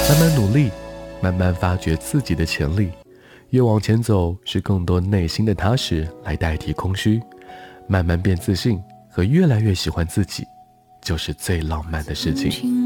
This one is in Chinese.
慢慢努力，慢慢发掘自己的潜力，越往前走，是更多内心的踏实来代替空虚。慢慢变自信和越来越喜欢自己，就是最浪漫的事情。